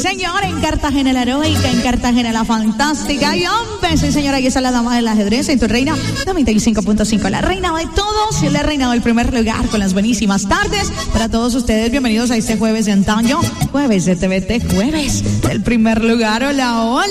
señor, en Cartagena la heroica, en Cartagena la fantástica. Y hombre, sí, señora, aquí está la dama del ajedrez en tu reina 95.5. La reina de todos y la reina del primer lugar con las buenísimas tardes. Para todos ustedes, bienvenidos a este jueves de antaño, jueves de TVT, jueves del primer lugar. Hola, hola.